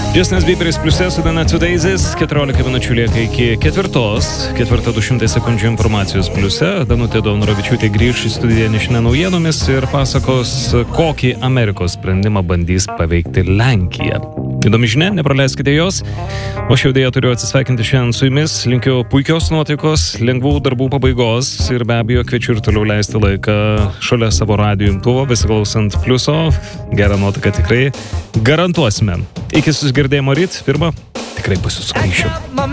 Justinas Bieberis pliuse su Dana Daisies, 14 minučių lieka iki ketvirta 200 sekundžių informacijos pliuse. Danutė Daunoravičiūtė grįš į studiją nešinę naujienomis ir pasakos, kokį Amerikos sprendimą bandys paveikti Lenkiją. Įdomi žinia, nepraleiskite jos. O aš jau dėja turiu atsisveikinti šiandien su jumis. Linkiu puikios nuotaikos, lengvų darbų pabaigos ir be abejo kviečiu ir toliau leisti laiką šalia savo radijo imtuvo, besiklausant pliuso. Gerą nuotaiką tikrai garantuosime. Iki susigirdėjimo ryt, pirmą tikrai pasisugrįšiu.